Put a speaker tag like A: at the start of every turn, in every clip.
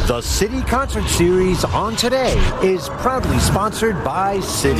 A: The City Concert Series on Today is proudly sponsored by Citi.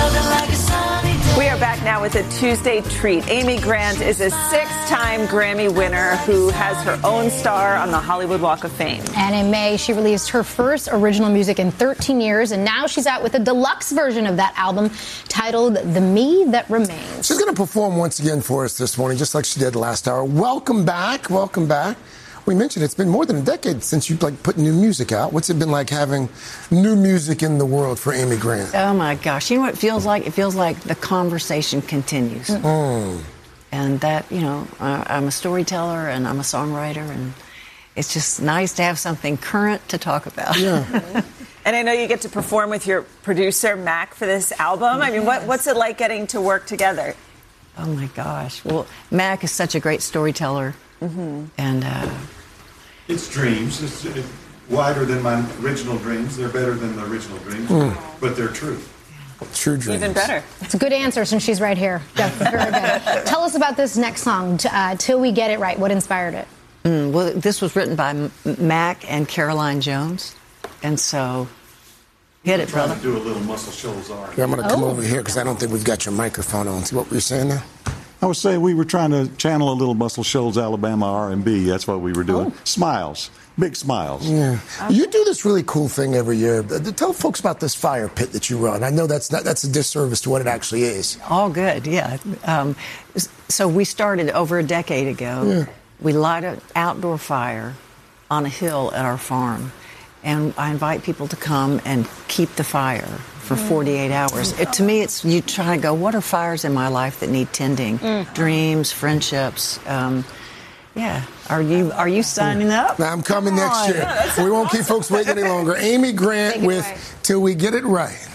B: We are back now with a Tuesday treat. Amy Grant is a 6-time Grammy winner who has her own star on the Hollywood Walk of Fame.
C: And in May, she released her first original music in 13 years, and now she's out with a deluxe version of that album titled The Me That Remains.
D: She's going to perform once again for us this morning, just like she did last hour. Welcome back. Welcome back. We mentioned it's been more than a decade since you put new music out. What's it been like having new music in the world for Amy Grant?
E: Oh my gosh! You know what it feels like? It feels like the conversation continues. And that, I'm a storyteller and I'm a songwriter, and it's just nice to have something current to talk about.
D: Yeah.
B: And I know you get to perform with your producer Mac for this album. I mean, what's it like getting to work together?
E: Oh my gosh! Well, Mac is such a great storyteller, and.
F: It's dreams. It's wider than my original dreams. They're better than the original dreams, but they're true.
D: True dreams.
B: Even better.
C: It's a good answer since she's right here. Yeah, very good. Tell us about this next song, Till We Get It Right. What inspired it?
E: Well, this was written by Mac and Caroline Jones, and so hit it, brother.
F: I'm trying to do a little Muscle Shoals R.
D: Yeah, I'm going to come over here because I don't think we've got your microphone on. See what were you saying there?
G: I was saying we were trying to channel a little Muscle Shoals, Alabama R&B. That's what we were doing. Smiles. Big smiles.
D: Yeah. You do this really cool thing every year. Tell folks about this fire pit that you run. I know that's a disservice to what it actually is.
E: All good, yeah. So we started over a decade ago. Yeah. We light an outdoor fire on a hill at our farm. And I invite people to come and keep the fire for 48 hours. To me, it's you try to go, what are fires in my life that need tending? Dreams, friendships. Yeah. Are you signing up?
D: I'm coming next year. We won't keep folks waiting any longer. Amy Grant with Till We Get It Right.